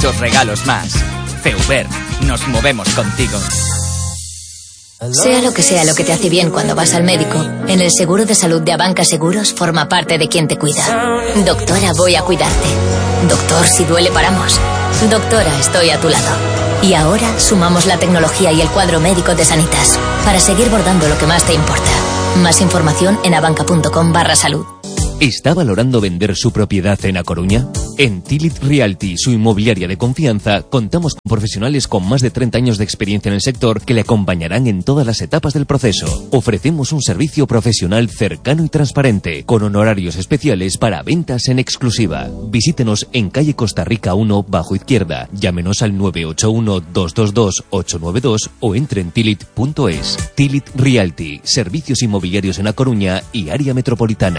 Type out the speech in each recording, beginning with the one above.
muchos regalos más. Feuber, nos movemos contigo. Sea lo que te hace bien cuando vas al médico, en el seguro de salud de Abanca Seguros forma parte de quien te cuida. Doctora, voy a cuidarte. Doctor, si duele paramos. Doctora, estoy a tu lado. Y ahora sumamos la tecnología y el cuadro médico de Sanitas para seguir bordando lo que más te importa. Más información en abanca.com/salud. ¿Está valorando vender su propiedad en A Coruña? En Tilit Realty, su inmobiliaria de confianza, contamos con profesionales con más de 30 años de experiencia en el sector que le acompañarán en todas las etapas del proceso. Ofrecemos un servicio profesional cercano y transparente, con honorarios especiales para ventas en exclusiva. Visítenos en calle Costa Rica 1, bajo izquierda. Llámenos al 981-222-892 o entre en tilit.es. Tilit Realty, servicios inmobiliarios en A Coruña y área metropolitana.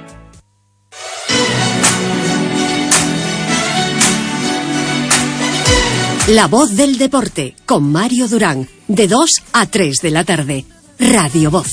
La voz del deporte, con Mario Durán, de 2 a 3 de la tarde. Radio Voz.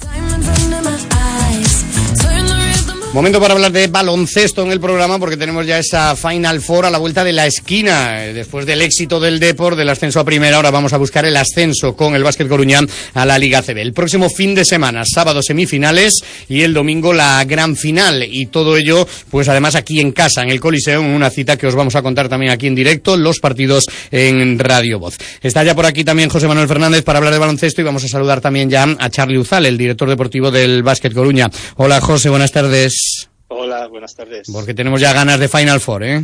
Momento para hablar de baloncesto en el programa, porque tenemos ya esa Final Four a la vuelta de la esquina. Después del éxito del Depor, del ascenso a primera, ahora vamos a buscar el ascenso con el Básquet Coruña a la Liga ACB. El próximo fin de semana, sábado semifinales y el domingo la gran final. Y todo ello, pues además aquí en casa, en el Coliseo, en una cita que os vamos a contar también aquí en directo, los partidos en Radio Voz. Está ya por aquí también José Manuel Fernández para hablar de baloncesto y vamos a saludar también ya a Charly Uzal, el director deportivo del Básquet Coruña. Hola José, buenas tardes. Hola, buenas tardes. Porque tenemos ya ganas de Final Four, ¿eh?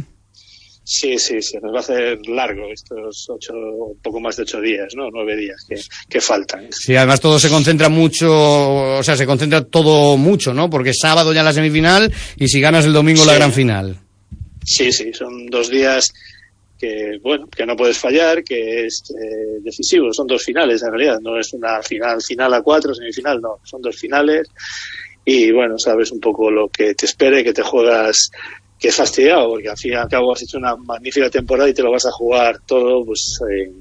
Sí, nos va a hacer largo estos un poco más de 8 días, ¿no? 9 días que faltan. Sí, además todo se concentra mucho, o sea, se concentra todo mucho, ¿no? Porque sábado ya la semifinal y si ganas el domingo la gran final. Sí, son 2 días que no puedes fallar, que es decisivo. Son 2 finales en realidad, no es una final a 4, semifinal, no, son 2 finales. Y bueno, sabes un poco lo que te espere, que te juegas, que es fastidiado, porque al fin y al cabo has hecho una magnífica temporada y te lo vas a jugar todo pues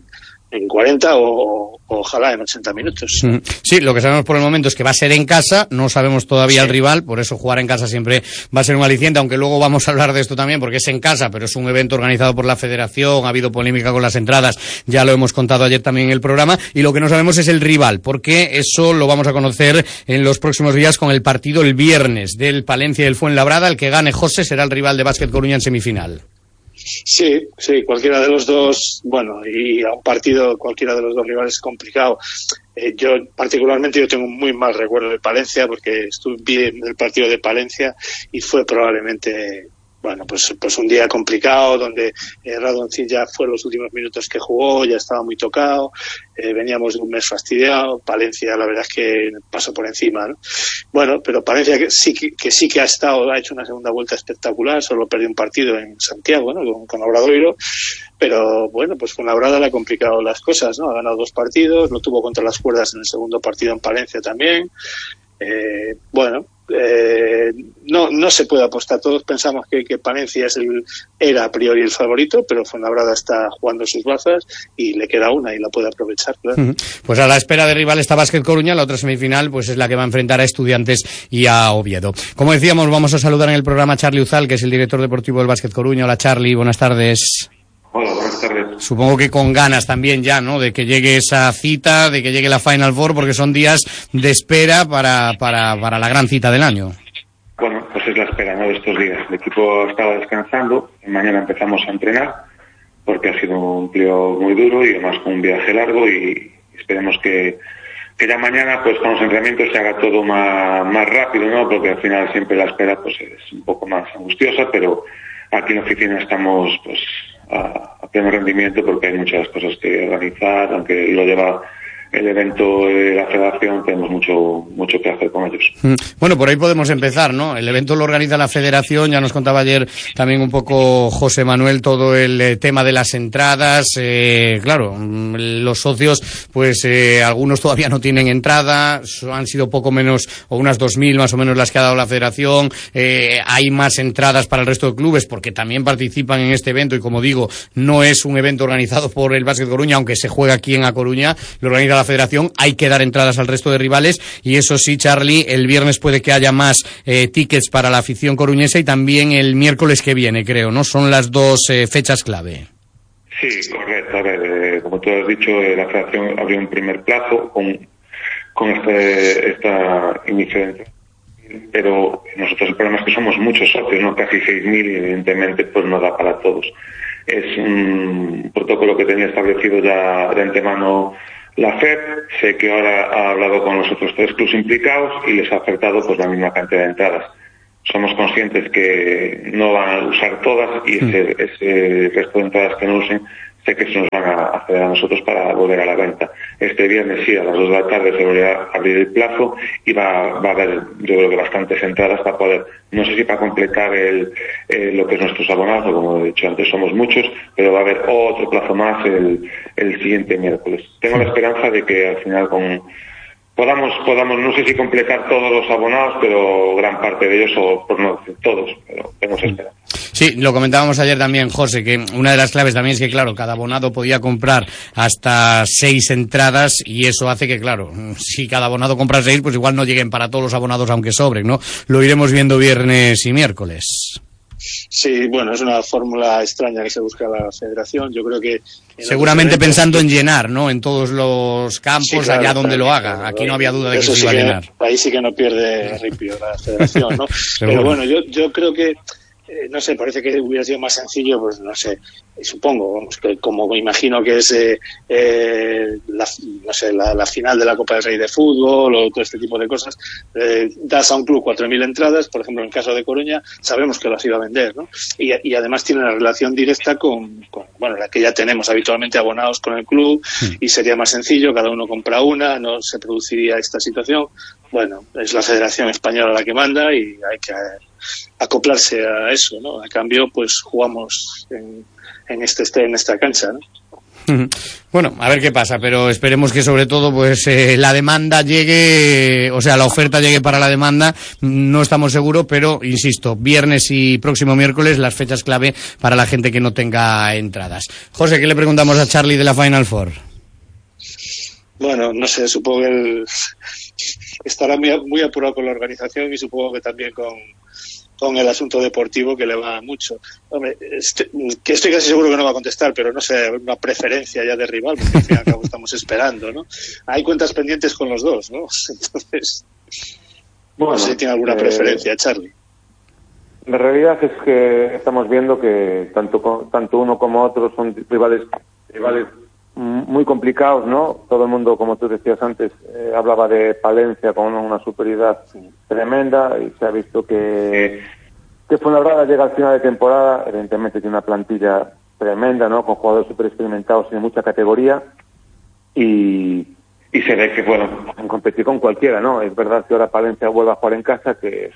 en 40 o ojalá en 80 minutos. Sí, lo que sabemos por el momento es que va a ser en casa, no sabemos todavía el rival, por eso jugar en casa siempre va a ser un aliciente, aunque luego vamos a hablar de esto también, porque es en casa, pero es un evento organizado por la Federación, ha habido polémica con las entradas, ya lo hemos contado ayer también en el programa, y lo que no sabemos es el rival, porque eso lo vamos a conocer en los próximos días con el partido el viernes del Palencia y del Fuenlabrada. El que gane, José, será el rival de Básquet Coruña en semifinal. Sí, cualquiera de los dos, y a un partido cualquiera de los dos rivales es complicado. Yo tengo muy mal recuerdo de Palencia, porque vi en el partido de Palencia y fue probablemente pues un día complicado, donde Radoncic ya fue los últimos minutos que jugó, ya estaba muy tocado, veníamos de un mes fastidiado. Palencia la verdad es que pasó por encima, ¿no? Pero Palencia que sí que ha hecho una segunda vuelta espectacular, solo perdió un partido en Santiago, ¿no? con Obradoiro, pero pues con Labrada le ha complicado las cosas, ¿no? Ha ganado 2 partidos, lo tuvo contra las cuerdas en el segundo partido en Palencia también. No se puede apostar. Todos pensamos que Palencia era a priori el favorito, pero Fuenlabrada está jugando sus bazas y le queda una y la puede aprovechar, claro. Pues a la espera de rival está Básquet Coruña, la otra semifinal pues es la que va a enfrentar a Estudiantes y a Oviedo. Como decíamos, vamos a saludar en el programa a Charly Uzal, que es el director deportivo del Básquet Coruña. Hola Charly, buenas tardes. Hola, buenas tardes. Supongo que con ganas también ya, ¿no? De que llegue esa cita, de que llegue la Final Four, porque son días de espera para la gran cita del año. Bueno, pues es la espera, ¿no? De estos días. El equipo estaba descansando, mañana empezamos a entrenar, porque ha sido un periodo muy duro y además con un viaje largo, y esperemos que ya mañana, pues con los entrenamientos se haga todo más rápido, ¿no? Porque al final siempre la espera pues es un poco más angustiosa, pero aquí en la oficina estamos pues a pleno rendimiento, porque hay muchas cosas que organizar, aunque lo lleva el evento de la Federación, tenemos mucho que hacer con ellos. Bueno, por ahí podemos empezar, ¿no? El evento lo organiza la Federación, ya nos contaba ayer también un poco José Manuel todo el tema de las entradas. Claro, los socios, pues algunos todavía no tienen entrada, han sido poco menos, o unas 2.000 más o menos las que ha dado la Federación. Hay más entradas para el resto de clubes, porque también participan en este evento, y como digo, no es un evento organizado por el Básquet Coruña, aunque se juega aquí en A Coruña, lo organiza la Federación. Hay que dar entradas al resto de rivales, y eso sí, Charly, el viernes puede que haya más tickets para la afición coruñesa, y también el miércoles que viene, creo, ¿no? Son las 2 fechas clave. Sí, correcto. A ver, como tú has dicho, la federación abrió un primer plazo con esta inicio, pero nosotros el problema es que somos muchos socios, ¿no? Casi 6.000, y evidentemente pues no da para todos. Es un protocolo que tenía establecido ya de antemano la FED. Sé que ahora ha hablado con los otros 3 clubes implicados y les ha ofertado pues la misma cantidad de entradas. Somos conscientes que no van a usar todas, y ese resto de entradas que no usen, sé que se nos van a hacer a nosotros para volver a la venta. Este viernes sí, a las 2 de la tarde se volverá a abrir el plazo y va a haber, yo creo que bastantes entradas para poder, no sé si para completar lo que es nuestros abonados, como he dicho antes, somos muchos, pero va a haber otro plazo más el siguiente miércoles. Tengo la esperanza de que al final podamos, no sé si completar todos los abonados, pero gran parte de ellos, o por no decir todos, pero tenemos esperanza. Sí, lo comentábamos ayer también, José, que una de las claves también es que, claro, cada abonado podía comprar hasta 6 entradas, y eso hace que, claro, si cada abonado compra 6, pues igual no lleguen para todos los abonados aunque sobren, ¿no? Lo iremos viendo viernes y miércoles. Sí, bueno, es una fórmula extraña que se busca la federación. Yo creo que seguramente pensando en llenar, ¿no? En todos los campos, sí, claro, allá donde lo haga. Claro, aquí no había duda de que se iba a llenar. Ahí sí que no pierde ripio la federación, ¿no? Pero bueno, yo creo que no sé, parece que hubiera sido más sencillo, pues no sé, supongo, vamos, que como me imagino que es la final de la Copa del Rey de fútbol o todo este tipo de cosas, das a un club 4.000 entradas, por ejemplo en el caso de Coruña, sabemos que las iba a vender, ¿no? Y además tiene una relación directa con la que ya tenemos habitualmente abonados con el club, y sería más sencillo, cada uno compra una, no se produciría esta situación. Bueno, es la Federación Española la que manda y hay que acoplarse a eso, ¿no? A cambio, pues jugamos en esta cancha, ¿no? Bueno, a ver qué pasa, pero esperemos que sobre todo pues la demanda llegue, o sea, la oferta llegue para la demanda. No estamos seguros, pero insisto, viernes y próximo miércoles las fechas clave para la gente que no tenga entradas. José, ¿qué le preguntamos a Charlie de la Final Four? Bueno, no sé, supongo que estará muy apurado con la organización, y supongo que también con el asunto deportivo, que le va mucho. Hombre, que estoy casi seguro que no va a contestar, pero no sé, una preferencia ya de rival, porque al fin y al cabo estamos esperando, ¿no? Hay cuentas pendientes con los dos, ¿no? Entonces, bueno, no sé si tiene alguna preferencia, Charlie. La realidad es que estamos viendo que tanto uno como otro son rivales muy complicados, ¿no? Todo el mundo, como tú decías antes, hablaba de Palencia con una superioridad tremenda, y se ha visto que Fuenlabrada llega al final de temporada, evidentemente tiene una plantilla tremenda, ¿no? Con jugadores súper experimentados y de mucha categoría, y se ve que, bueno, en competir con cualquiera, ¿no? Es verdad que ahora Palencia vuelve a jugar en casa, que es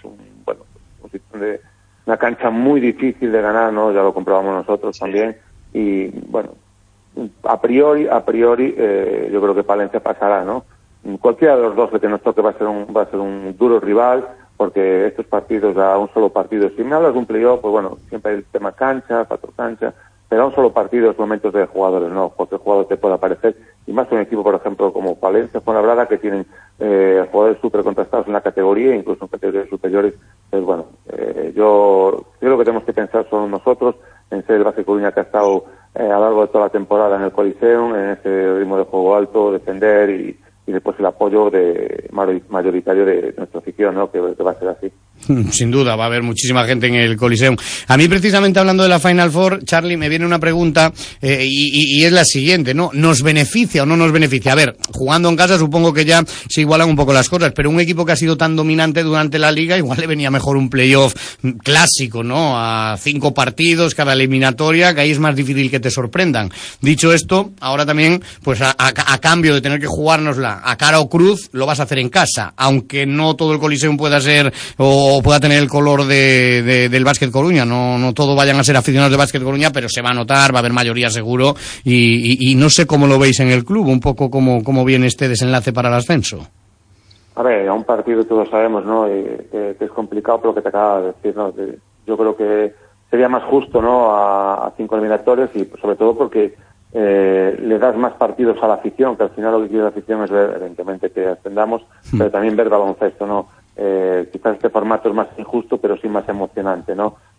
una cancha muy difícil de ganar, ¿no? Ya lo comprobamos nosotros también, y bueno, a priori yo creo que Palencia pasará, ¿no? Cualquiera de los dos que nos toque va a ser un duro rival, porque estos partidos a un solo partido, si me hablas de un playoff, pues bueno, siempre hay el tema cancha, factor cancha, pero a un solo partido es momentos de jugadores, ¿no? Cualquier jugador te puede aparecer, y más un equipo, por ejemplo, como Palencia, Fuenlabrada, que tienen jugadores súper contrastados en la categoría, incluso en categorías superiores. Pues bueno, yo creo que tenemos que pensar solo nosotros, en ser el Básquet Coruña que ha estado a lo largo de toda la temporada en el Coliseum, en ese ritmo de juego alto, defender, y después el apoyo mayoritario de nuestra afición, ¿no? Que va a ser así. Sin duda, va a haber muchísima gente en el Coliseum. A mí, precisamente hablando de la Final Four, Charlie, me viene una pregunta y es la siguiente, ¿no? ¿Nos beneficia o no nos beneficia? A ver, jugando en casa supongo que ya se igualan un poco las cosas, pero un equipo que ha sido tan dominante durante la Liga, igual le venía mejor un playoff clásico, ¿no? A 5 partidos cada eliminatoria, que ahí es más difícil que te sorprendan. Dicho esto, ahora también, pues a cambio de tener que jugárnosla a cara o cruz, lo vas a hacer en casa, aunque no todo el Coliseum pueda ser o pueda tener el color del Básquet Coruña, no todo vayan a ser aficionados de Básquet Coruña, pero se va a notar, va a haber mayoría seguro, y no sé cómo lo veis en el club, un poco cómo viene este desenlace para el ascenso. A ver, a un partido todos sabemos, ¿no? Que es complicado, pero lo que te acaba de decir, ¿no? Yo creo que sería más justo, ¿no? A 5 eliminatorios, y sobre todo porque le das más partidos a la afición, que al final lo que quiere la afición es ver, evidentemente, que ascendamos, pero también ver baloncesto, ¿no? Quizás este formato es más injusto, pero sí más emocionante, ¿no?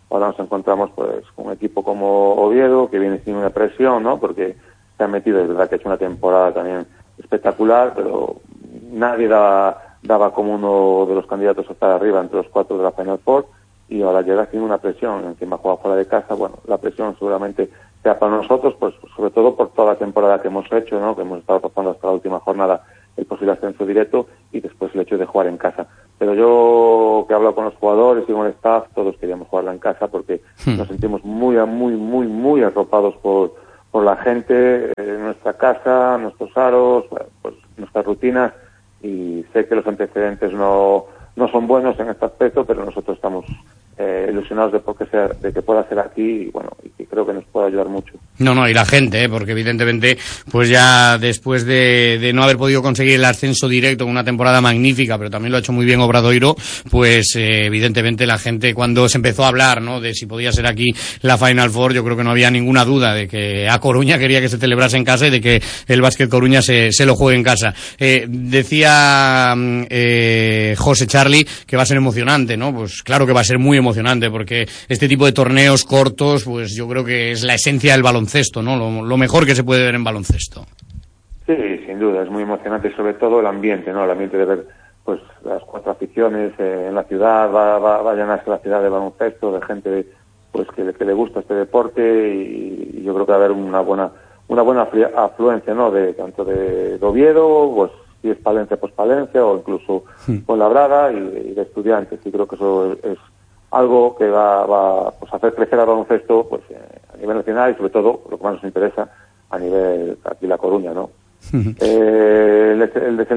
ahora nos encontramos pues con un equipo como Oviedo, que viene sin una presión, ¿no? Porque se ha metido, es verdad que ha hecho una temporada también espectacular, pero nadie daba como uno de los candidatos a estar arriba entre los 4 de la Final Four, y ahora llega sin una presión, encima juega fuera de casa. Bueno, la presión seguramente sea para nosotros, pues sobre todo por toda la temporada que hemos hecho, ¿no? Que hemos estado rozando hasta la última jornada el posible ascenso directo, y después el hecho de jugar en casa. Pero yo, que hablo con los jugadores y con el staff, todos queríamos jugarla en casa porque nos sentimos muy arropados por la gente, nuestra casa, nuestros aros, pues nuestras rutinas, y sé que los antecedentes no son buenos en este aspecto, pero nosotros estamos ilusionados de que pueda ser aquí, y bueno, y que creo que nos puede ayudar mucho. No, y la gente, porque evidentemente, pues ya después de no haber podido conseguir el ascenso directo con una temporada magnífica, pero también lo ha hecho muy bien Obradoiro, pues evidentemente la gente, cuando se empezó a hablar, ¿no?, de si podía ser aquí la Final Four, yo creo que no había ninguna duda de que A Coruña quería que se celebrase en casa y de que el Básquet Coruña se lo juegue en casa. Decía José Charly que va a ser emocionante, ¿no? Pues claro que va a ser muy emocionante, porque este tipo de torneos cortos, pues yo creo que es la esencia del baloncesto, ¿no? Lo mejor que se puede ver en baloncesto. Sí, sin duda, es muy emocionante, sobre todo el ambiente, ¿no? El ambiente de ver pues las 4 aficiones en la ciudad, va a llenarse la ciudad de baloncesto, de gente pues que le gusta este deporte, y yo creo que va a haber una buena afluencia, ¿no? Tanto de Oviedo, pues si es Palencia, pues Palencia, o incluso Fuenlabrada, y de estudiantes, y creo que eso es algo que va pues a hacer crecer al baloncesto pues a nivel nacional, y sobre todo lo que más nos interesa a nivel aquí La Coruña, ¿no? El